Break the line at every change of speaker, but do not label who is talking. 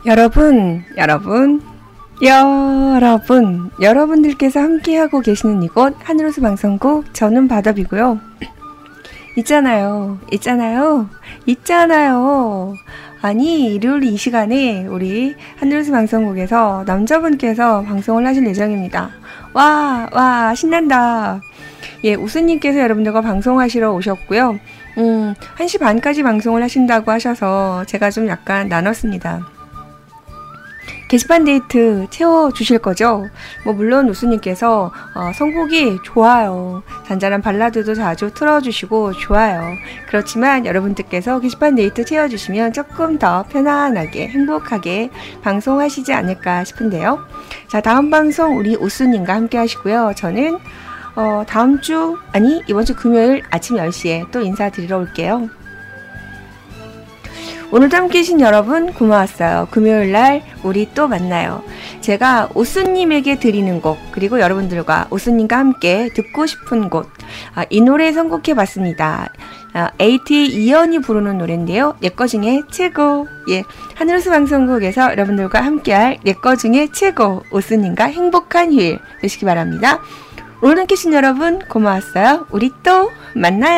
여러분들께서 함께하고 계시는 이곳 하늘호수 방송국 저는 바답이고요. 있잖아요. 아니 일요일 이 시간에 우리 하늘호수 방송국에서 남자분께서 방송을 하실 예정입니다. 와 신난다. 예, 우수님께서 여러분들과 방송하시러 오셨고요. 1시 반까지 방송을 하신다고 하셔서 제가 좀 약간 나눴습니다. 게시판 데이트 채워주실 거죠? 물론 우수님께서 선곡이 좋아요. 잔잔한 발라드도 자주 틀어주시고 좋아요. 그렇지만 여러분들께서 게시판 데이트 채워주시면 조금 더 편안하게 행복하게 방송하시지 않을까 싶은데요. 자, 다음 방송 우리 우수님과 함께 하시고요. 저는 이번 주 금요일 아침 10시에 또 인사드리러 올게요. 오늘도 함께 해주신 여러분 고마웠어요. 금요일날 우리 또 만나요. 제가 오수님에게 드리는 곡, 그리고 여러분들과 오수님과 함께 듣고 싶은 곳, 이 노래 선곡해봤습니다. AT 이연이 부르는 노래인데요. 내 거 중에 최고. 예, 하늘호수 방송국에서 여러분들과 함께할 내 거 중에 최고, 오수님과 행복한 휴일 되시기 바랍니다. 오늘 함께 해주신 여러분 고마웠어요. 우리 또 만나요.